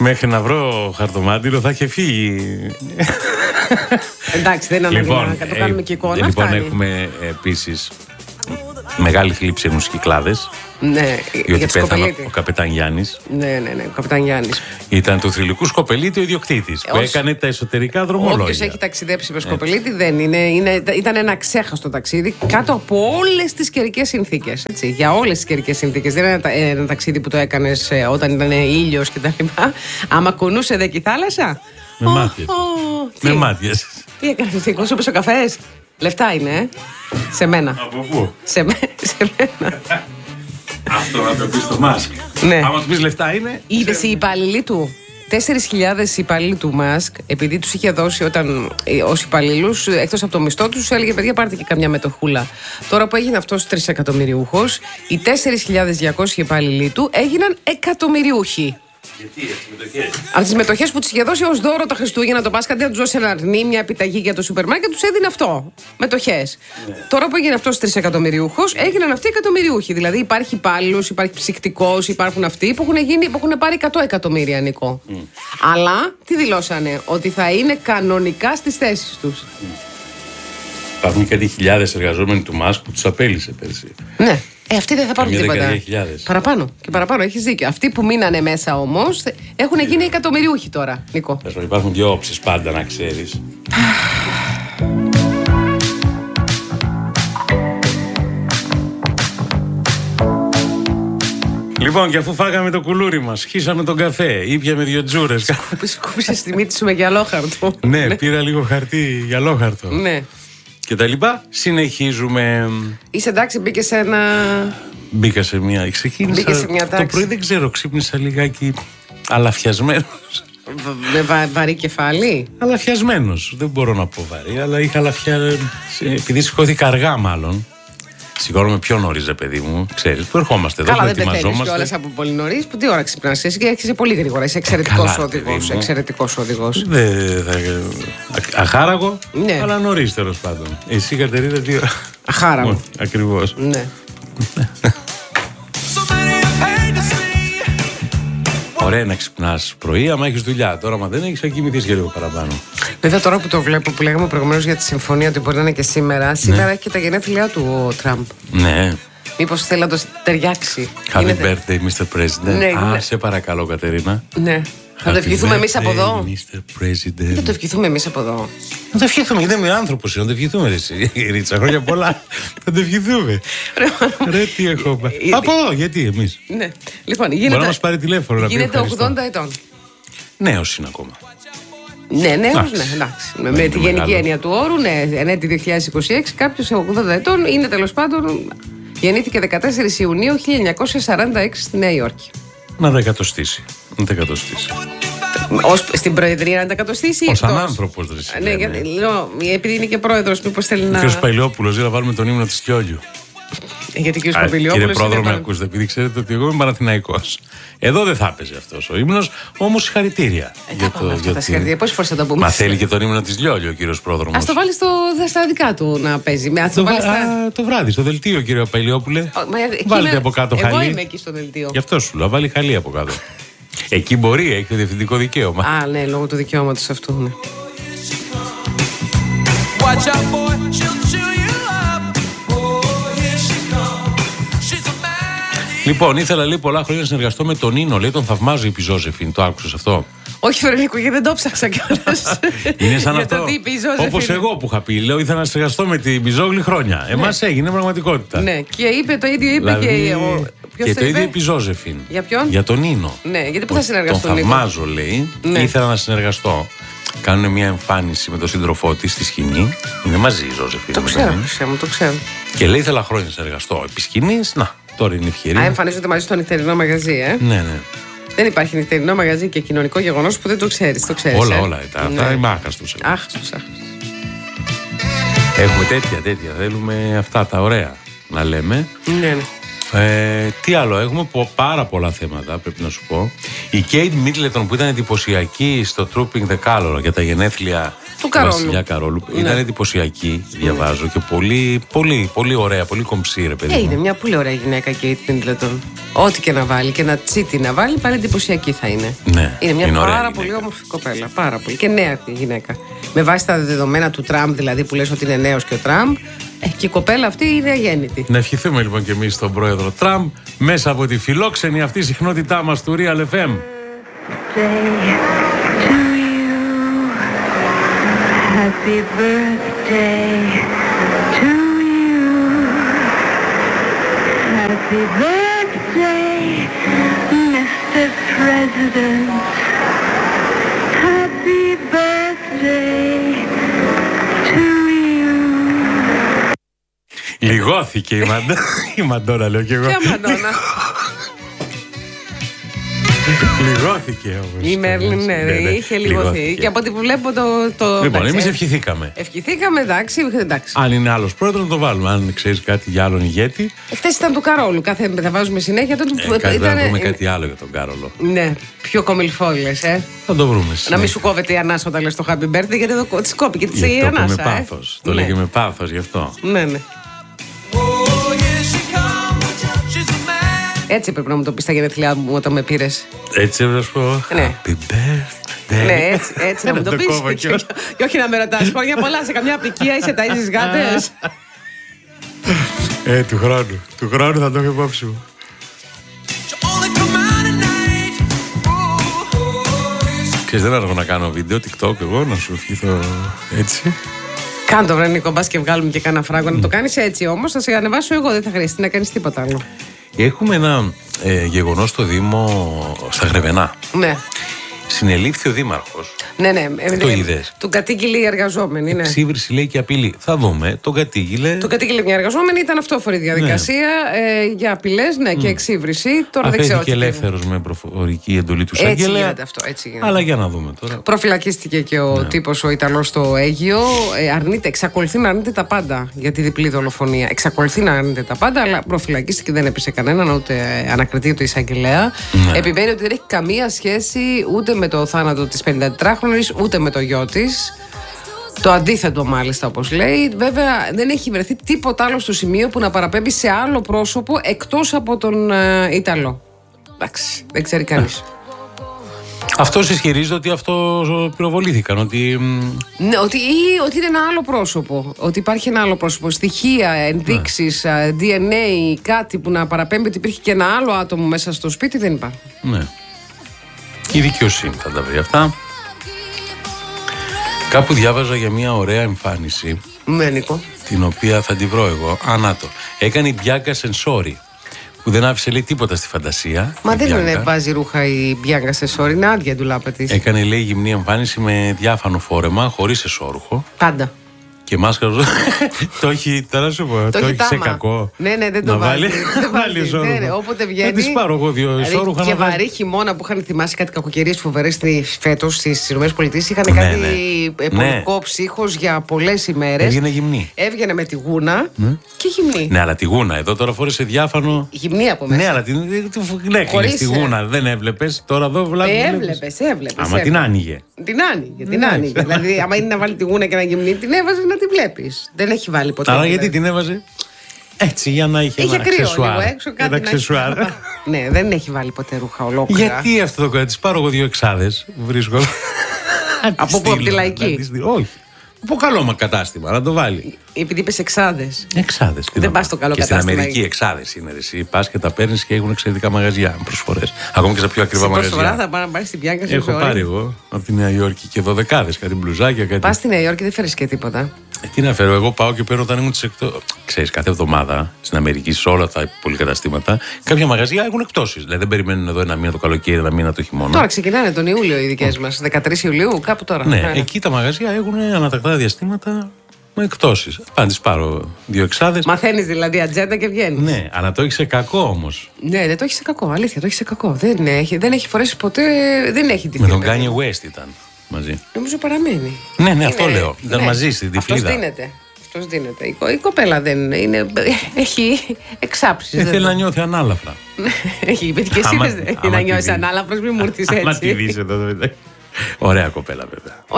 Μέχρι να βρω χαρτομάτιλο θα είχε φύγει. Εντάξει, δεν είναι ανάγκη να το κάνουμε και εικόνα. Λοιπόν, έχουμε επίσης μεγάλη θλίψη ενός Κυκλάδες. Ναι, διότι πέθανε ο καπετάν Γιάννης. Ναι, ο καπετάν Γιάννης. Ήταν του θρυλικού Σκοπελίτη ο ιδιοκτήτης που έκανε τα εσωτερικά δρομολόγια. Όποιος έχει ταξιδέψει με Σκοπελίτη δεν είναι. Ήταν ένα ξέχαστο ταξίδι κάτω από όλες τις καιρικές συνθήκες. Έτσι, για όλες τις καιρικές συνθήκες. Δεν είναι ένα ταξίδι που το έκανες όταν ήταν ήλιος κτλ. Άμα κουνούσε δε και η θάλασσα. Με μάτιες. Με μάτιες. Τι έκανες, κόσωπες ο καφές. Λεφτά είναι, σε μένα. Από πού? Σε μένα. Αυτό να το πεις στο Μάσκ. Ναι. Άμα του πεις λεφτά είναι. Είδες οι υπαλληλοί του. 4.000 υπαλλήλοι του Μάσκ, επειδή τους είχε δώσει ως υπαλλήλους, εκτός από το μισθό τους, έλεγε παιδιά πάρτε και καμιά μετοχούλα. Τώρα που έγινε αυτός 3 εκατομμυριούχος, οι 4.200 υπαλληλοί του έγιναν εκατομμυριούχοι. Γιατί, τις μετοχές. Από τις μετοχές που τους είχε δώσει ως δώρο τα Χριστούγεννα το Πάσχα, αντί να τους δώσει ένα αρνί, μια επιταγή για το σούπερ μάρκετ, τους έδινε αυτό. Μετοχές. Ναι. Τώρα που έγινε αυτός 3 εκατομμυριούχος, έγιναν αυτοί εκατομμυριούχοι. Δηλαδή υπάρχει υπάλληλος, υπάρχει ψυκτικός, υπάρχουν αυτοί που έχουν πάρει 100 εκατομμύρια, Νικό. Αλλά τι δηλώσανε, ότι θα είναι κανονικά στις θέσεις τους. Υπάρχουν κάτι χιλιάδες εργαζόμενοι του Μάσκ που τους απέλησε πέρσι. Ναι. Αυτοί δεν θα πάρουν τίποτα. Παραπάνω και παραπάνω, έχεις δίκιο. Αυτοί που μείνανε μέσα όμως έχουν γίνει εκατομμυριούχοι τώρα, Νικό. Υπάρχουν δύο όψεις πάντα, να ξέρεις. Λοιπόν, και αφού φάγαμε το κουλούρι μας, χύσαμε τον καφέ, ήπιαμε 2 τζούρες. Σκούπισες τη μύτη σου με γυαλόχαρτο. Ναι, πήρα λίγο χαρτί γυαλόχαρτο. Ναι. Και τα λοιπά, συνεχίζουμε. Είσαι εντάξει, μπήκα σε ένα. Μπήκα σε μια. Ξεκίνησα. Σε μια τάξη. Το πρωί δεν ξέρω, ξύπνησα λιγάκι αλαφιασμένος. Με βαρύ κεφάλι. Αλαφιασμένος. Δεν μπορώ να πω βαρύ, αλλά είχα αλαφιά. Επειδή σηκώθηκα αργά, μάλλον. Σηκώνομαι πιο νωρίς, παιδί μου. Ξέρεις, που ερχόμαστε εδώ. Καλά, δεν πεθαίνεις κιόλας από πολύ νωρίς. Που τι ώρα ξυπνάς εσύ και έρχεσαι πολύ γρήγορα. Είσαι εξαιρετικός οδηγός. Αχάραγο, ναι. Αλλά νωρίς τέλος πάντων. Εσύ, Κατερίνα, τι ώρα? Αχάραγο. Ακριβώς. Ναι. Ωραία να ξυπνάς πρωί, άμα έχεις δουλειά. Τώρα, άμα δεν έχεις, θα κοιμηθείς και λίγο παραπάνω. Βέβαια, τώρα που το βλέπω, που λέγαμε προηγουμένως για τη συμφωνία ότι μπορεί να είναι και σήμερα, σήμερα έχει και τα γενέθλιά του ο Τραμπ. Ναι. Μήπως θέλει να το ταιριάξει. Happy birthday, Mr. President. Ναι. Σε παρακαλώ, Κατερίνα. Ναι. Θα το ευχηθούμε εμείς από εδώ. Mr. President. Θα το ευχηθούμε εμείς από εδώ. Θα το ευχηθούμε, γιατί είμαι άνθρωπος, να το ευχηθούμε. Εσύ, Ρίτσα, χρόνια πολλά. Θα το ευχηθούμε. Ρε, τι έχω. Από εδώ, γιατί εμείς. Ναι. Λοιπόν, γίνεται. Μπορεί να μας πάρει τηλέφωνο να πει. Γίνεται 80 ετών. Νέος είναι ακόμα. Ναι, νέος, ναι, εντάξει. Με τη γενική έννοια του όρου, ναι, ενέτη 2026, κάποιος 80 ετών είναι τέλος πάντων. Γεννήθηκε 14 Ιουνίου 1946 στη Νέα Υόρκη. Να τα εκατοστήσει. Στην Προεδρία να τα εκατοστήσει ή ως άνθρωπος, ναι, επειδή είναι και πρόεδρος, μήπως θέλει να. Ο κ. Παϊλιόπουλος, να βάλουμε τον ύμνο της Κιόλιου. Γιατί κ. Παπηλιόπουλος. Κύριε Πρόεδρο, με ακούσετε, επειδή ξέρετε ότι εγώ είμαι Παναθηναϊκός. Εδώ δεν θα έπαιζε αυτός ο ύμνος, όμως συγχαρητήρια. Συγχαρητήρια. Πόσες φορές θα το πούμε. Μα θέλει και τον ύμνο της Λιόλιο ο κύριος Πρόδρομος. Ας το βάλει στα δικά του να παίζει. Το βράδυ, στο δελτίο, κύριε Παϊλιόπουλε. Βάλτε από κάτω χαλί. Εγώ είμαι εκεί στο δελτίο. Γι' αυτό σου λέω, βάλει χαλί από κάτω. Εκεί μπορεί, έχει το διευθυντικό δικαίωμα. Α, ναι, λόγω του δικαιώματος αυτού, ναι. Λοιπόν, ήθελα λέει πολλά χρόνια να συνεργαστώ με τον Νίνο, λέει τον θαυμάζω η Πιζόζεφιν. Το άκουσες αυτό? Όχι, Φερονίκο, γιατί δεν το ψάξα κιόλας. Είναι σαν αυτό. Όπως εγώ που είχα πει, λέω ήθελα να συνεργαστώ με την Πιζόγλη χρόνια. Εμάς έγινε πραγματικότητα. Ναι, και είπε το ίδιο, είπε και ο. Και το ίδιο η Πιζόζεφιν. Για ποιον? Για τον Νίνο. Ναι, γιατί πού θα συνεργαστούν? Τον θαυμάζω, λέει. Ναι. Ήθελα να συνεργαστώ. Κάνουν μια εμφάνιση με τον σύντροφό της στη σκηνή. Είναι μαζί η Ζόζεφιν. Το ξέρω, το ξέρω. Και λέει ήθελα χρόνια να συνεργαστώ. Επί σκηνής, να, τώρα είναι η ευκαιρία. Εμφανίζονται μαζί στο νυχτερινό μαγαζί, Ναι, ναι. Δεν υπάρχει νυχτερινό μαγαζί και κοινωνικό γεγονός που δεν το ξέρεις. Όλα. Αυτά είμαι άχαστος. Άχαστος. Έχουμε τέτοια. Θέλουμε αυτά τα ωραία να λέμε. Ναι. Τι άλλο, έχουμε πάρα πολλά θέματα, πρέπει να σου πω. Η Κέιτ Μίτλετον που ήταν εντυπωσιακή στο Trooping the Colour για τα γενέθλια του Βασιλιά Καρόλου. Ναι. Ήταν εντυπωσιακή, διαβάζω, και πολύ ωραία, πολύ κομψή, ρε παιδί. Είναι μια πολύ ωραία γυναίκα η Κέιτ Μίτλετον. Ό,τι και να βάλει και να τσίτι να βάλει, πάλι εντυπωσιακή θα είναι. Ναι, είναι μια πάρα πολύ όμορφη κοπέλα. Πάρα πολύ. Και νέα γυναίκα. Με βάση τα δεδομένα του Τραμπ, δηλαδή που λες ότι είναι νέος και ο Τραμπ. Και η κοπέλα αυτή είναι αγέννητη. Να ευχηθούμε λοιπόν και εμείς στον πρόεδρο Τραμπ μέσα από τη φιλόξενη αυτή συχνότητά μας του Real FM. Happy birthday to you. Happy birthday, Mr. President. Happy birthday to you. Λιγώθηκε η Μαντόνα, λέω κι εγώ. Ποια Μαντόνα? Λιγώθηκε όμως. Η Μέρλιν, ναι, είχε λιγωθεί. Και από ό,τι βλέπω το. Λοιπόν, εμείς ευχηθήκαμε. Ευχηθήκαμε, εντάξει. Αν είναι άλλος πρόεδρος, να το βάλουμε. Αν ξέρεις κάτι για άλλον ηγέτη. Χθες ήταν του Καρόλου. Θα βάζουμε συνέχεια. Θα βρούμε κάτι άλλο για τον Κάρολο. Ναι, πιο κομιλφό λες, Θα το βρούμε. Να μην σου κόβεται η ανάσα όταν λες το Happy Birthday, γιατί εδώ τη κόπηκε τη ανάσα. Το με πάθος. Το λέγε με πάθος γι' αυτό. Ναι. Έτσι έπρεπε να μου το πεις στα γενέθλιά μου όταν με πήρες. Έτσι έπρεπε να σου πω. Ναι. Happy birthday. Ναι, έτσι να μου το πεις. Και όχι να με ρωτάς χρόνια πολλά, σε καμιά απικία είσαι ταΐζεις γάτες. Του χρόνου θα το έχω υπόψη μου. Ξέρεις, δεν αργώ να κάνω βίντεο TikTok εγώ, να σου ευχηθώ έτσι. Κάντο βρε Νίκο, μπας και βγάλουμε και κάνα φράγκο. Να το κάνεις έτσι όμως, θα σε ανεβάσω εγώ, δεν θα χρειαστεί να κάνεις τίποτα άλλο. Έχουμε ένα γεγονός στο Δήμο στα Γρεβενά. Ναι. Συνελήφθη ο δήμαρχος. Ναι. Το είδες? Τον κατήγγειλε η εργαζόμενη. Ναι. Εξύβριση λέει και απειλή. Θα δούμε. Τον κατήγγειλε. Τον κατήγγειλε μια εργαζόμενη, ήταν αυτόφορη διαδικασία για απειλές και εξύβριση. Τώρα δεν ξέρω. Αφέθηκε ελεύθερος με προφορική εντολή του εισαγγελέα. Έτσι γίνεται αυτό. Έτσι γίνεται. Αλλά για να δούμε τώρα. Προφυλακίστηκε και ο τύπος ο Ιταλός στο Αίγυο. Εξακολουθεί να αρνείται τα πάντα για τη διπλή δολοφονία. Εξακολουθεί να αρνείται τα πάντα, αλλά προφυλακίστηκε, δεν έπεισε κανέναν, ούτε ανακριτή του εισαγγελέα. Επιμένει ότι δεν έχει καμία σχέση ούτε με το θάνατο της 54χρονης, ούτε με το γιο της. Το αντίθετο μάλιστα, όπως λέει. Βέβαια δεν έχει βρεθεί τίποτα άλλο στο σημείο που να παραπέμπει σε άλλο πρόσωπο εκτός από τον Ιταλό. Εντάξει, δεν ξέρει κανείς. Αυτός ισχυρίζεται ότι αυτό πυροβολήθηκαν. Ότι... Ναι, ότι είναι ένα άλλο πρόσωπο. Ότι υπάρχει ένα άλλο πρόσωπο. Στοιχεία, ενδείξεις, DNA, κάτι που να παραπέμπει ότι υπήρχε και ένα άλλο άτομο μέσα στο σπίτι, δεν υπάρχει. Ναι. Η δικαιοσύνη θα τα βρει αυτά. Κάπου διάβαζα για μια ωραία εμφάνιση. Ναι, Νίκο. Την οποία θα τη βρω εγώ. Ανάτο. Έκανε η Μπιάνκα Σενσόρι. Που δεν άφησε λέει τίποτα στη φαντασία. Μα δεν είναι βάζει ρούχα η Μπιάνκα Σενσόρι. Είναι άδεια η ντουλάπα της. Έκανε λέει γυμνή εμφάνιση με διάφανο φόρεμα, χωρίς εσώρουχο. Πάντα. Και μάσκα. Το έχει, τώρα σου πω, το έχει σε κακό. Ναι, δεν το βάλει. Δεν βάλει εσώρουχο. Όποτε βγαίνει. Θα τη πάρω εγώ δύο εσώρουχα. Και βαρύ χειμώνα που είχαν θυμάσει κάτι κακοκαιρίες φοβερές φέτος στις ΗΠΑ. Είχαν κάτι πολικό ψύχος για πολλές ημέρες. Έβγαινε γυμνή. Έβγαινε με τη γούνα και γυμνή. Ναι, αλλά τη γούνα. Εδώ τώρα φόρεσε διάφανο. Γυμνή από μέσα. Ναι, αλλά την έκλεινε τη γούνα. Δεν έβλεπες. Τώρα εδώ βλέπει. Έβλεπες. Άμα την άνοιγε. Την άνοιγε. Δηλαδή, άμα είναι να βάλει τη γούνα και να γυμνή, την έβαζε να τη βλέπεις. Δεν έχει βάλει ποτέ. Αλλά γιατί την έβαζε? Έτσι, για να είχε ένα αξεσουάρ. Ένα αξεσουάρ. Ναι, δεν έχει βάλει ποτέ ρούχα ολόκληρα. Γιατί αυτό το κάνει? Τη πάρω εγώ 2 εξάδες. Βρίσκω. Από πού, από τη Λαϊκή? Όχι. Από καλό κατάστημα, να το βάλει. Επειδή είπες εξάδες. Εξάδες. Δεν πας στο καλό και κατάστημα. Στην Αμερική εξάδες είναι. Εσύ πας και τα παίρνεις και έχουν εξαιρετικά μαγαζιά, προσφορές. Ακόμα και στα πιο ακριβά μαγαζιά. Προσφορά θα πάνε να πάρεις στην Μπιάνκα Σενσόρι. Έχω πάρει εγώ από τη Νέα Υόρκη και 12, κάτι μπλουζάκια, κάτι. Πας στη Νέα Υόρκη, δεν φέρεις και τίποτα. Τι να φέρω, εγώ πάω και παίρνω όταν ήμουν ξέρεις, κάθε εβδομάδα στην Αμερική, σε όλα τα πολυκαταστήματα, κάποια μαγαζιά έχουν εκπτώσεις. Δηλαδή δεν περιμένουν εδώ ένα μήνα το καλοκαίρι, ένα μήνα το χειμώνα. Τώρα ξεκινάνε τον Ιούλιο οι δικές μας. 13 Ιουλίου, κάπου τώρα. Ναι, εκεί τα μαγαζιά έχουν ανατακτά διαστήματα με εκπτώσεις. Αν τις πάρω 2 εξάδες. Μαθαίνεις δηλαδή ατζέντα και βγαίνεις. Ναι, αλλά το έχει σε κακό όμως. Ναι, δεν το έχει σε κακό. Αλήθεια, το έχει σε κακό. Δεν έχει φορέσει ποτέ. Δεν έχει τη με τον Kanye West ήταν μαζί. Νομίζω παραμένει. Ναι, αυτό λέω. Ήταν μαζί στην τυφλίδα. Αυτό στείνεται. αυτός δίνεται. Η κοπέλα δεν είναι. Έχει εξάψεις. Θέλει να νιώθει ανάλαφρα. Έχει είπε και εσύ Άμα να τη νιώσεις δεις. ανάλαφρος, μη μου έρθεις Άμα τη έτσι. δεις εδώ. Ωραία κοπέλα βέβαια.